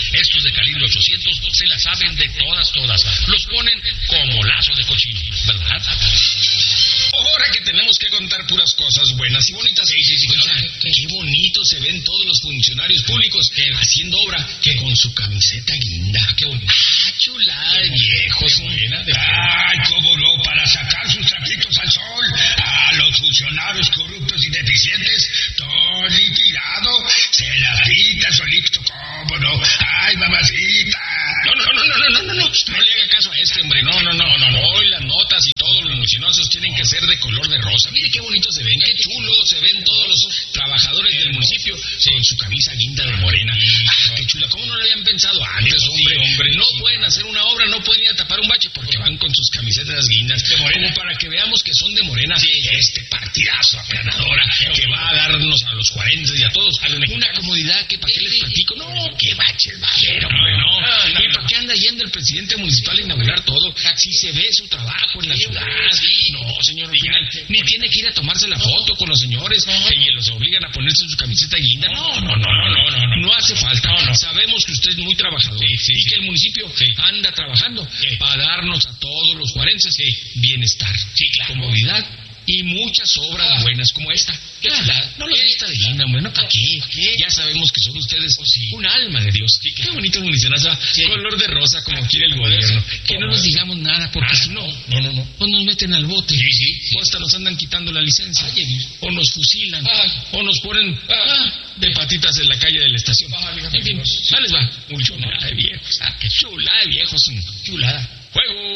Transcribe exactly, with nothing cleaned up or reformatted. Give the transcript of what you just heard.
Estos de calibre ochocientos se la saben de todas, todas. Los ponen como lazo de cochino, ¿verdad? Ahora que tenemos que contar puras cosas buenas y bonitas. Sí, sí, sí. Oiga, qué bonito se ven todos los funcionarios públicos ¿Qué? haciendo obra ¿Qué? con su camiseta guinda. Qué bonito. Ah, chulada de viejos. Qué buena, de- Ay, cómo no, para sacar sus trapitos al sol a los funcionarios corruptos y deficientes, todo liquidado, se la pita solito, cómo no. Ay, mamacita. No, no, no, no, no, no, no, no, no le haga caso a este, hombre. No, no, no, no, no. Hoy las notas y todos los municiosos tienen que ser de color de rosa. Mire qué bonito se ven, qué chulo se ven todos los trabajadores del municipio con su camisa guinda de morena. Ah, qué chula. ¿Cómo no lo habían pensado antes, hombre? Sí, hombre. No pueden hacer una obra, no pueden ir a tapar un bache porque van con sus camisetas guindas de morena. Como para que veamos que son de morena. Este partidazo aplanadora que va a darnos a los cuarenta y a todos una comodidad que para qué les platico. No, qué baches va a haber, hombre, no. No, no, ¿Y para qué anda yendo el presidente municipal a inaugurar todo? Si se ve su trabajo en la ciudad. No, señor, ni, ni tiene que ir a tomarse la foto con los señores y los obligan a ponerse su camiseta guinda. No, no, no, no, no, no, no, no hace falta. Sabemos que usted es muy trabajador Sí, sí, y sí. que el municipio Sí. anda trabajando Sí. para darnos a todos los juarenses bienestar, Sí, claro. comodidad y muchas obras Ah. buenas como esta. Qué Ah, chulada. no los ¿Qué? vista de guinda, bueno, ¿para qué? ¿Qué? Ya sabemos que son ustedes Oh, sí. un alma de Dios. Sí, Qué claro. bonito municionazo, Sí. color de rosa como quiere el como gobierno. eso. Que no Como nos eso. digamos nada, porque Ah, si no, no, no, no. pues nos meten al bote. Sí, sí, sí. O hasta nos andan quitando la licencia. Ay, o nos fusilan. Ay. O nos ponen Ah. ah, de patitas en la calle de la estación. Ah, dígame, En fin, Dios. ¿sales va? Muy chulada de viejos. Ah, qué chulada de viejos. Chulada. Juego.